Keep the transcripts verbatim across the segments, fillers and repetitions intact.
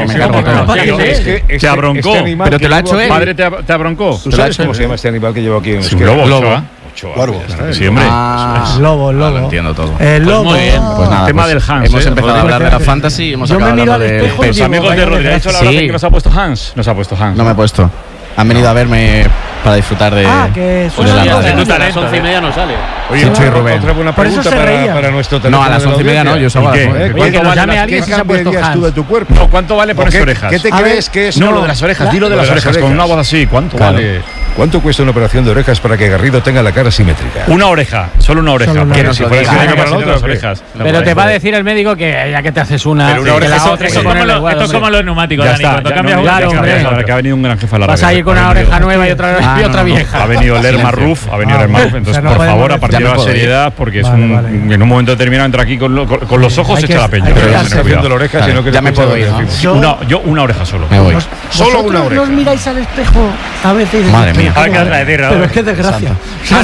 me encargo todo. Te abroncó. Pero te lo ha hecho él. Padre te abroncó. ¿Tú sabes cómo se llama este animal que llevo aquí en un lobo? Lobo. Sí, hombre. Ah, lobo, lobo. Lo entiendo todo. El lobo. Pues muy bien. Pues nada, tema pues del Hans. Hemos ¿eh? empezado a hablar de la fantasy. Hemos acabado hablando de Los amigos de Rodri. ¿Ha dicho la verdad que nos ha puesto Hans? Nos ha puesto Hans. No me he puesto. Han venido a verme para disfrutar de. Ah, que pues de la a radio. las once y media no sale. Oye, Sí, soy Rubén. otra buena Por eso pregunta se para, reía. para nuestro No, teléfono. a las de la once y media no, audiencia. yo salgo a las ¿Y qué? nueve. ¿Eh? Oye, que nos ¿Cuánto llame vale- alguien ¿Qué si se ha puesto cambiarías tú Hans? de tu cuerpo? No, ¿cuánto vale por ¿O esas qué- orejas? ¿Qué te A crees ver, que es? No, lo de las orejas. Dilo de las orejas con una voz así. ¿Cuánto vale? ¿Cuánto cuesta una operación de orejas para que Garrido tenga la cara simétrica? Una oreja, solo una oreja. Solo una porque oreja. si Que fuera nos lo simétrica diga. para la otra, ¿Pero las orejas. Pero te va a decir el médico que ya que te haces una. Pero una que oreja la es- otra hay eso que es ponerle como lo- igual, esto es hombre. como los neumáticos, Ya Dani. está, Cuando ya cambias no, una, ya, tienes que ya, cambiar ya, otra. que ha venido un gran jefe a la Vas radio. a ir con una oreja nueva y otra, Ah, y no, otra no, no. vieja. Ha venido el Herman Silencio. Ruf, ha venido Ah, el Herman Ruf. o Entonces, sea, no por podemos favor, a decir- partir Ya de me la puedo ir. seriedad, porque es Vale, un. vale. En un momento determinado entra aquí con, lo- con- con los ojos Hay echa que- la peña. hay que Pero estar ten Está cuidado. haciendo la oreja, Vale, sino que ya te me escucha puedo lo ir, que ¿no? decimos. Yo- Una, yo una oreja solo. Me voy. Vos- Solo vosotros una oreja. nos miráis al espejo a veces y decís, Madre pero mía. qué Ahora, ¿qué vas a guay. decir, Pero Raúl? es que desgracia. Ah,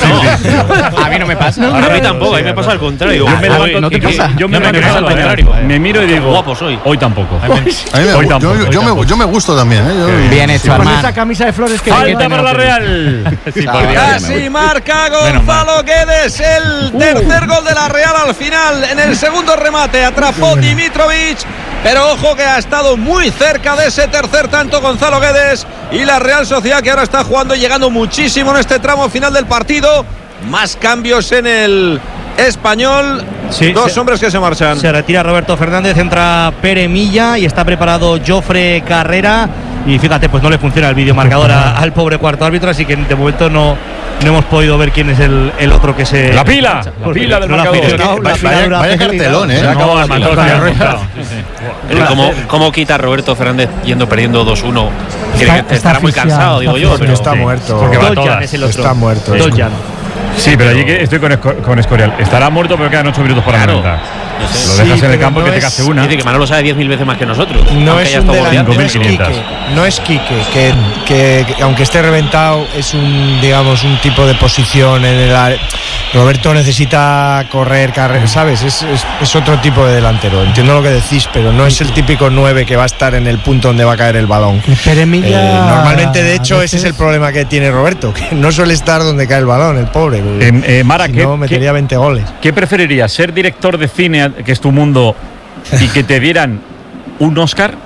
no. A mí no me pasa. A mí tampoco, a mí me pasa al contrario. Ah, Yo me no, doy- no te que- pasa. Yo me No, me miro pasa al contrario. Me miro y digo. guapo soy. Hoy tampoco. A mí me, Hoy gu- tampoco, yo, hoy yo, me, tampoco. yo me gusto también, ¿eh? Yo- Bien hecho, Con Armán. esa camisa de flores que Falta lleva. para la Real. Sí, por Ah, Dios. ya me Casi voy. marca Gonzalo Guedes, el tercer gol de la Real al final. En el segundo remate atrapó Dimitrovic, pero ojo que ha estado muy cerca de ese tercer tanto Gonzalo Guedes. Y la Real Sociedad, que ahora está jugando y llegando muchísimo en este tramo final del partido. Más cambios en el Español. Sí, Dos se- hombres que se marchan. Se retira Roberto Fernández, entra Pere Milla y está preparado Jofre Carrera. Y fíjate, pues no le funciona el videomarcador a- al pobre cuarto árbitro, así que de momento no, no hemos podido ver quién es el, el otro que se. La pila, la Porque pila del no la marcador. fila- Vaya- la fila vaya- dura vaya hace cartelón, ¿eh? liga. Se acabó la matanza de Rosado. Pero ¿cómo, ¿Cómo quita Roberto Fernández yendo perdiendo dos uno? Tiene Está- que está estará muy asfixiado, cansado, digo yo. está Pero Está muerto. Porque va a Doljan todas. es el otro. Está muerto. Doljan. Sí, pero allí que estoy con, Esco- con Escorial. Estará muerto, pero quedan ocho minutos para Claro. noventa. No sé. Lo dejas Sí, en el pero campo no que te es- case una. Dice que Manolo sabe diez mil veces más que nosotros. No aunque es haya un estado delantero, goleando. no es cinco mil quinientos. Quique, no es Quique, que, que, que aunque esté reventado es un, digamos, un tipo de posición en el área. Roberto necesita correr, carrer, ¿sabes? Es, es, es otro tipo de delantero. Entiendo lo que decís, pero no es el típico nueve que va a estar en el punto donde va a caer el balón. Y Pere Milla, Eh, normalmente, de hecho, a ese es veces- el problema que tiene Roberto, que no suele estar donde cae el balón, el pobre. Eh, eh, Mara, Si ¿qué, no, metería qué- veinte goles. ¿qué preferirías? ¿Ser director de cine, que es tu mundo, y que te dieran un Oscar?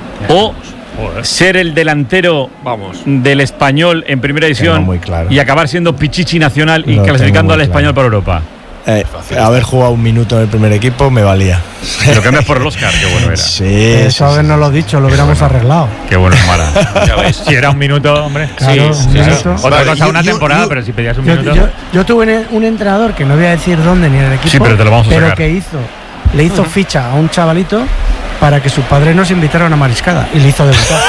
¿O ser el delantero Vamos. del Español en primera división Tengo muy claro. y acabar siendo Pichichi nacional y Lo clasificando tengo al muy Español claro. para Europa? Eh, haber jugado un minuto en el primer equipo me valía. Lo cambias por el Oscar, qué bueno era. Sí, Eso sí, habernos lo dicho, lo hubiéramos arreglado. Qué bueno es Mara. Ya ves. Si era un minuto, hombre. Claro, sí, un sí, sí. minuto. Otra Vale, cosa, yo- una yo- temporada, yo- pero si pedías un Yo, minuto. yo, yo tuve un entrenador que no voy a decir dónde ni en el equipo, Sí, pero te lo vamos a sacar. que hizo, le hizo ficha a un chavalito para que sus padres nos invitaran a Mariscada y le hizo debutar.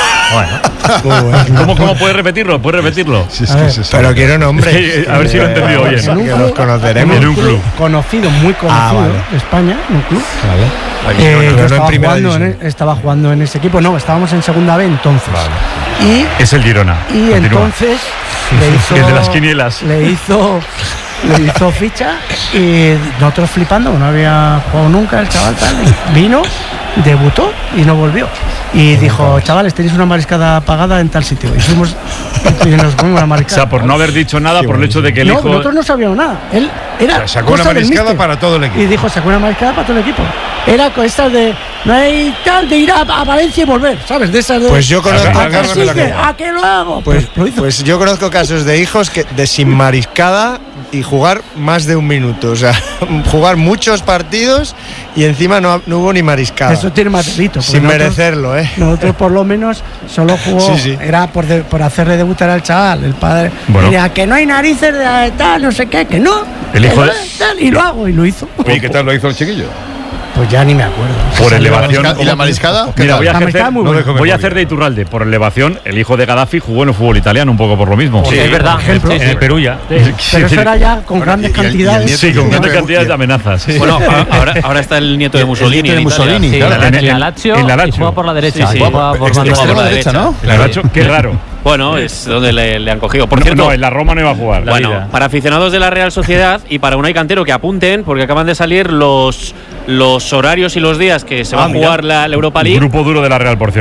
¿Cómo, ¿Cómo puedes repetirlo? ¿Puedes repetirlo? Sí, es A que ver. se sabe. Pero quiero nombres. Sí, a ver si lo he entendido bien. En un Que club- los conoceremos. en En un club. conocido, muy conocido Ah, vale. de España, en un club. Vale. Eh, no, yo no en estaba, primera jugando en, división. estaba jugando en ese equipo, no, estábamos en segunda B entonces. Y, Es el Girona. y Continúa. entonces le hizo, El de las quinielas. le hizo le hizo ficha y nosotros flipando, no había jugado nunca el chaval tal, y vino, debutó y no volvió. Y dijo, chavales, tenéis una mariscada pagada en tal sitio. Y fuimos y nos comimos la O mariscada. sea, por no haber dicho nada, Qué por el hecho de que el No, hijo. nosotros no sabíamos nada. Él era. O sea, sacó cosa una del mariscada míster. para todo el equipo. Y dijo, sacó una mariscada para todo el equipo. Era con estas de. No hay tal de ir a, a Valencia y volver, ¿sabes? De esas de. Pues yo conozco- ¿A que agárrame sí la que- copa. ¿A qué lo hago? Pues, lo hizo. pues yo conozco casos de hijos que de sin mariscada y jugar más de un minuto. O sea, jugar muchos partidos y encima no, no hubo ni mariscada. Eso tiene más delito. porque Sin nosotros- merecerlo, ¿eh? Nosotros por lo menos solo jugó, Sí, sí. era por, de- por hacerle debutar al chaval, el padre. Bueno. Mira, que no hay narices de tal, no sé qué, que no. El que hijo no, de- tal, y lo hago, y lo hizo. Oye, ¿qué tal lo hizo el chiquillo? Pues ya ni me acuerdo. Por ¿Y la elevación. marisca- ¿Y la mariscada? Mira, voy a La hacer, mariscada muy no buena. dejo- voy a hacer de Iturralde. Por elevación, el hijo de Gaddafi jugó en el fútbol italiano un poco por lo mismo. Sí, es verdad. ejemplo. Sí, En el sí. Perú ya. Pero eso era ya con grandes y el- y el cantidades. nieto- Sí, con y el grandes nieto de- cantidades de amenazas. sí. Bueno, a- ahora, ahora está el nieto de El- el Mussolini. nieto de en Italia. Mussolini, Sí, claro. en la- En- En en- la Lazio, en la y Lazio. juega por la derecha. Sí, sí. y juega por Extremo banda extremo derecha. derecha, ¿no? El Nacho, qué raro. Bueno, es donde le, le han cogido. Por No, cierto, no, en la Roma no iba a jugar. bueno, vida. para aficionados de la Real Sociedad y para Unai Cantero que apunten, porque acaban de salir los, los horarios y los días que se va Ah, a mira. jugar la, la Europa League. Grupo duro de la Real, por cierto.